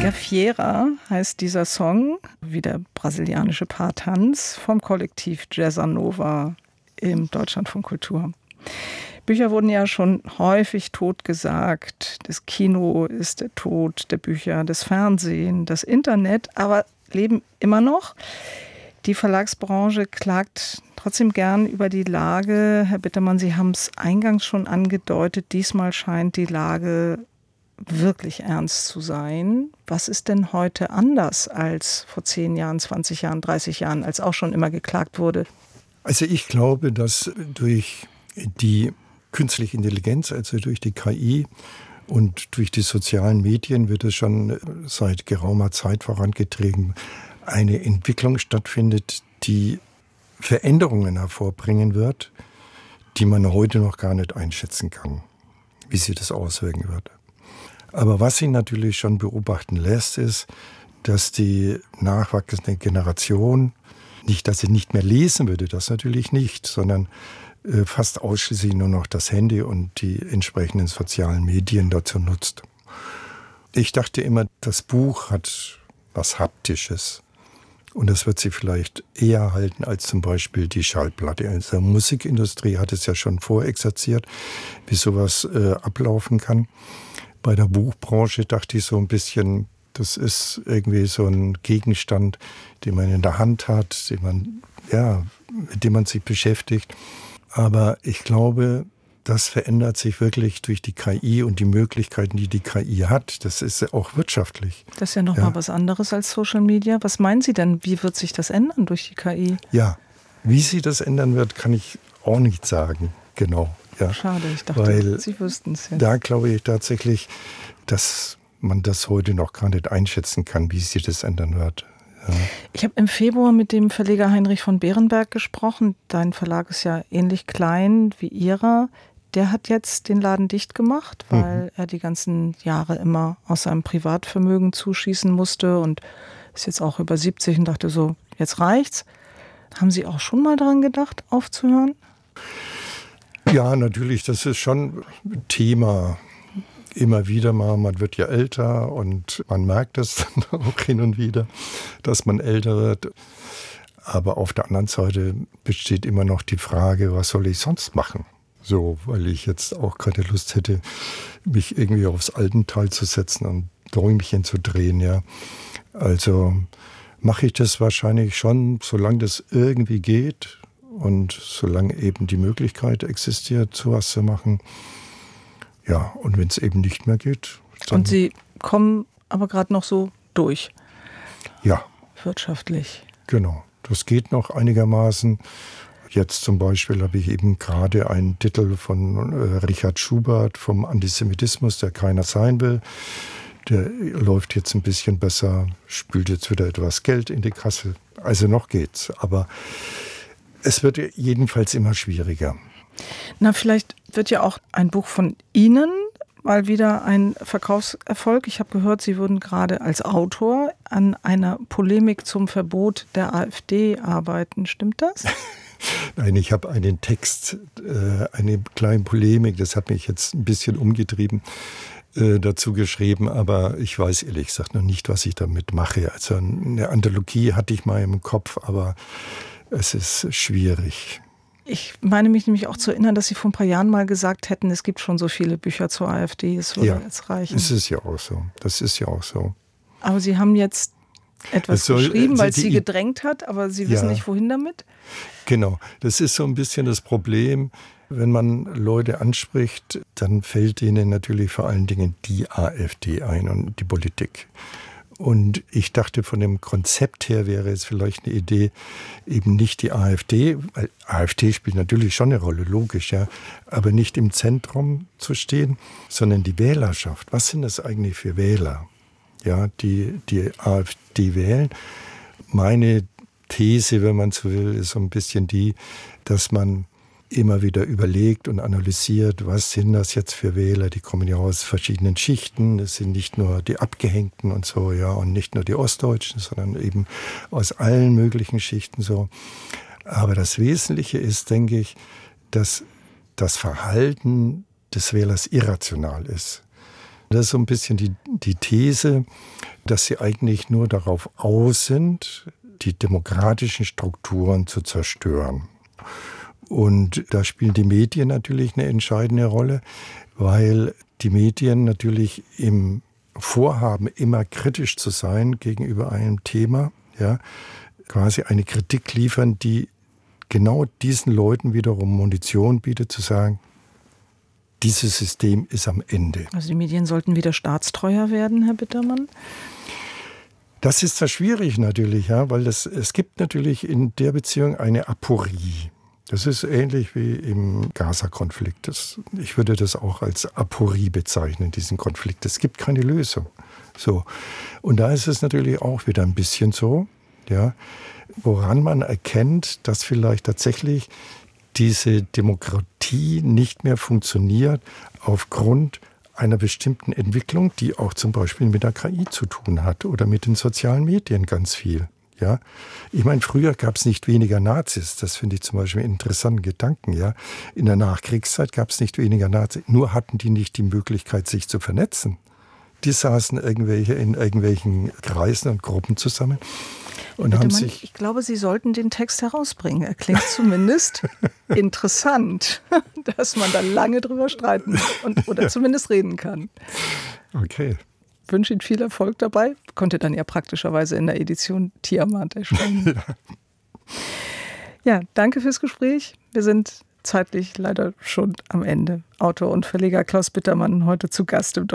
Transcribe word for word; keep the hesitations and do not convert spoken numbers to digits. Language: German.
Gafieira heißt dieser Song, wie der brasilianische Paartanz, vom Kollektiv Jazza Nova im Deutschlandfunk Kultur. Bücher wurden ja schon häufig totgesagt. Das Kino ist der Tod der Bücher, das Fernsehen, das Internet, aber leben immer noch. Die Verlagsbranche klagt trotzdem gern über die Lage. Herr Bittermann, Sie haben es eingangs schon angedeutet, diesmal scheint die Lage wirklich ernst zu sein. Was ist denn heute anders als vor zehn Jahren, zwanzig Jahren, dreißig Jahren, als auch schon immer geklagt wurde? Also ich glaube, dass durch die künstliche Intelligenz, also durch die K I und durch die sozialen Medien wird es schon seit geraumer Zeit vorangetrieben, eine Entwicklung stattfindet, die Veränderungen hervorbringen wird, die man heute noch gar nicht einschätzen kann, wie sie das auswirken wird. Aber was sich natürlich schon beobachten lässt, ist, dass die nachwachsende Generation, nicht, dass sie nicht mehr lesen würde, das natürlich nicht, sondern äh, fast ausschließlich nur noch das Handy und die entsprechenden sozialen Medien dazu nutzt. Ich dachte immer, das Buch hat was Haptisches. Und das wird sie vielleicht eher halten als zum Beispiel die Schallplatte. Also die Musikindustrie hat es ja schon vorexerziert, wie sowas äh, ablaufen kann. Bei der Buchbranche dachte ich so ein bisschen, das ist irgendwie so ein Gegenstand, den man in der Hand hat, den man, ja, mit dem man sich beschäftigt. Aber ich glaube, das verändert sich wirklich durch die K I und die Möglichkeiten, die die K I hat. Das ist ja auch wirtschaftlich. Das ist ja noch ja. mal was anderes als Social Media. Was meinen Sie denn, wie wird sich das ändern durch die K I? Ja, wie sich das ändern wird, kann ich auch nicht sagen. Genau. Ja. Schade, ich dachte, Weil Sie wüssten es jetzt. Da glaube ich tatsächlich, dass man das heute noch gar nicht einschätzen kann, wie sich das ändern wird. Ja. Ich habe im Februar mit dem Verleger Heinrich von Beerenberg gesprochen. Dein Verlag ist ja ähnlich klein wie Ihrer. Der hat jetzt den Laden dicht gemacht, weil mhm. er die ganzen Jahre immer aus seinem Privatvermögen zuschießen musste und ist jetzt auch über siebzig und dachte so, jetzt reicht's. Haben Sie auch schon mal daran gedacht, aufzuhören? Ja, natürlich, das ist schon Thema. Immer wieder mal, man wird ja älter und man merkt es dann auch hin und wieder, dass man älter wird. Aber auf der anderen Seite besteht immer noch die Frage, was soll ich sonst machen? So, weil ich jetzt auch keine Lust hätte, mich irgendwie aufs Altental zu setzen und Däumchen zu drehen, ja. Also mache ich das wahrscheinlich schon, solange das irgendwie geht und solange eben die Möglichkeit existiert, sowas zu machen. Ja, und wenn es eben nicht mehr geht. Dann und Sie kommen aber gerade noch so durch? Ja. Wirtschaftlich? Genau, das geht noch einigermaßen. Jetzt zum Beispiel habe ich eben gerade einen Titel von äh, Richard Schubert vom Antisemitismus, der keiner sein will. Der läuft jetzt ein bisschen besser, spült jetzt wieder etwas Geld in die Kasse. Also noch geht's, aber es wird jedenfalls immer schwieriger. Na, vielleicht wird ja auch ein Buch von Ihnen mal wieder ein Verkaufserfolg. Ich habe gehört, Sie würden gerade als Autor an einer Polemik zum Verbot der AfD arbeiten. Stimmt das? Nein, ich habe einen Text, äh, eine kleine Polemik, das hat mich jetzt ein bisschen umgetrieben, äh, dazu geschrieben, aber ich weiß ehrlich gesagt noch nicht, was ich damit mache. Also eine Anthologie hatte ich mal im Kopf, aber es ist schwierig. Ich meine mich nämlich auch zu erinnern, dass Sie vor ein paar Jahren mal gesagt hätten, es gibt schon so viele Bücher zur AfD, es würde ja, jetzt reichen. Das ist ja auch so. Das ist ja auch so. Aber Sie haben jetzt etwas soll, geschrieben, weil es die, Sie gedrängt hat, aber Sie wissen ja nicht, wohin damit? Genau. Das ist so ein bisschen das Problem. Wenn man Leute anspricht, dann fällt ihnen natürlich vor allen Dingen die AfD ein und die Politik. Und ich dachte, von dem Konzept her wäre es vielleicht eine Idee, eben nicht die AfD, weil AfD spielt natürlich schon eine Rolle, logisch, ja, aber nicht im Zentrum zu stehen, sondern die Wählerschaft. Was sind das eigentlich für Wähler, ja, die die AfD wählen? Meine These, wenn man so will, ist so ein bisschen die, dass man immer wieder überlegt und analysiert, was sind das jetzt für Wähler, die kommen ja aus verschiedenen Schichten, das sind nicht nur die Abgehängten und so, ja, und nicht nur die Ostdeutschen, sondern eben aus allen möglichen Schichten so. Aber das Wesentliche ist, denke ich, dass das Verhalten des Wählers irrational ist. Das ist so ein bisschen die, die These, dass sie eigentlich nur darauf aus sind, die demokratischen Strukturen zu zerstören. Und da spielen die Medien natürlich eine entscheidende Rolle, weil die Medien natürlich im Vorhaben, immer kritisch zu sein gegenüber einem Thema, ja, quasi eine Kritik liefern, die genau diesen Leuten wiederum Munition bietet, zu sagen, dieses System ist am Ende. Also die Medien sollten wieder staatstreuer werden, Herr Bittermann? Das ist zwar schwierig natürlich, ja, weil das, es gibt natürlich in der Beziehung eine Aporie. Das ist ähnlich wie im Gaza-Konflikt. Das, ich würde das auch als Aporie bezeichnen, diesen Konflikt. Es gibt keine Lösung. So. Und da ist es natürlich auch wieder ein bisschen so, ja, woran man erkennt, dass vielleicht tatsächlich diese Demokratie nicht mehr funktioniert aufgrund einer bestimmten Entwicklung, die auch zum Beispiel mit der K I zu tun hat oder mit den sozialen Medien ganz viel. Ja, ich meine, früher gab es nicht weniger Nazis. Das finde ich zum Beispiel einen interessanten Gedanken. Ja, in der Nachkriegszeit gab es nicht weniger Nazis. Nur hatten die nicht die Möglichkeit, sich zu vernetzen. Die saßen irgendwelche in irgendwelchen Kreisen und Gruppen zusammen. Und haben man, sich ich glaube, Sie sollten den Text herausbringen. Er klingt zumindest interessant, dass man da lange drüber streiten und, oder zumindest reden kann. Okay. Ich wünsche Ihnen viel Erfolg dabei. Konnte dann ja praktischerweise in der Edition Tiamat erscheinen. Ja. Ja, danke fürs Gespräch. Wir sind zeitlich leider schon am Ende. Autor und Verleger Klaus Bittermann heute zu Gast im